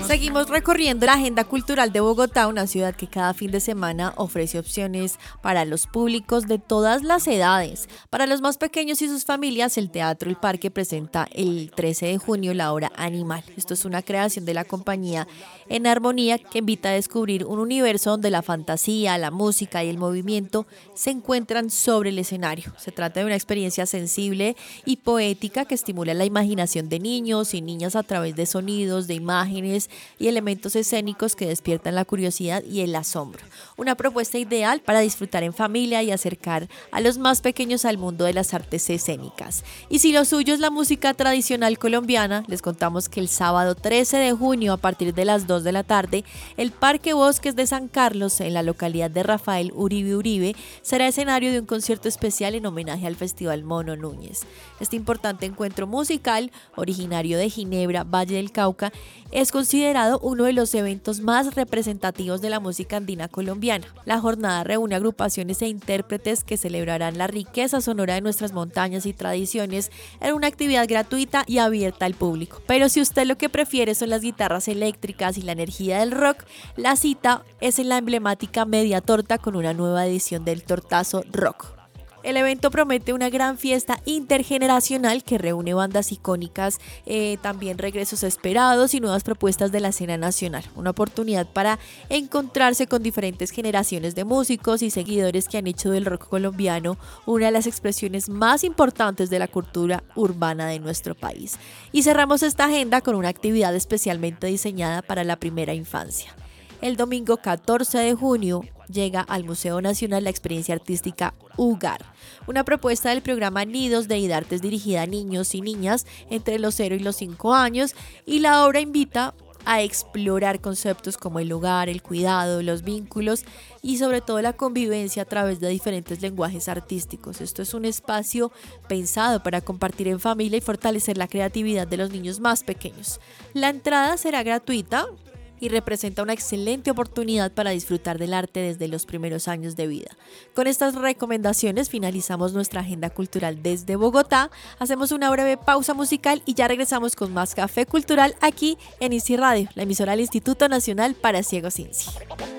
Seguimos recorriendo la agenda cultural de Bogotá, una ciudad que cada fin de semana ofrece opciones para los públicos de todas las edades. Para los más pequeños y sus familias, el Teatro El Parque presenta el 13 de junio la obra Animal. Esto es una creación de la compañía En Armonía que invita a descubrir un universo donde la fantasía, la música y el movimiento se encuentran sobre el escenario. Se trata de una experiencia sensible y poética que estimula la imaginación de niños y niñas a través de sonidos, de imágenes y elementos escénicos que despiertan la curiosidad y el asombro. Una propuesta ideal para disfrutar en familia y acercar a los más pequeños al mundo de las artes escénicas. Y si lo suyo es la música tradicional colombiana, les contamos que el sábado 13 de junio a partir de las 2 de la tarde, el Parque Bosques de San Carlos, en la localidad de Rafael Uribe, será escenario de un concierto especial en homenaje al Festival Mono Núñez. Este importante encuentro musical, originario de Ginebra, Valle del Cauca, es considerado uno de los eventos más representativos de la música andina colombiana. La jornada reúne agrupaciones e intérpretes que celebrarán la riqueza sonora de nuestras montañas y tradiciones en una actividad gratuita y abierta al público. Pero si usted lo que prefiere son las guitarras eléctricas y la energía del rock, la cita es en la emblemática Media Torta con una nueva edición del Tortazo Rock. El evento promete una gran fiesta intergeneracional que reúne bandas icónicas, también regresos esperados y nuevas propuestas de la escena nacional. Una oportunidad para encontrarse con diferentes generaciones de músicos y seguidores que han hecho del rock colombiano una de las expresiones más importantes de la cultura urbana de nuestro país. Y cerramos esta agenda con una actividad especialmente diseñada para la primera infancia. El domingo 14 de junio llega al Museo Nacional la experiencia artística UGAR, una propuesta del programa Nidos de IDARTES dirigida a niños y niñas entre los 0 y los 5 años, y la obra invita a explorar conceptos como el hogar, el cuidado, los vínculos y sobre todo la convivencia a través de diferentes lenguajes artísticos. Esto es un espacio pensado para compartir en familia y fortalecer la creatividad de los niños más pequeños. La entrada será gratuita y representa una excelente oportunidad para disfrutar del arte desde los primeros años de vida. Con estas recomendaciones finalizamos nuestra agenda cultural desde Bogotá. Hacemos una breve pausa musical y ya regresamos con más Café Cultural aquí en INSI Radio, la emisora del Instituto Nacional para Ciegos INSI.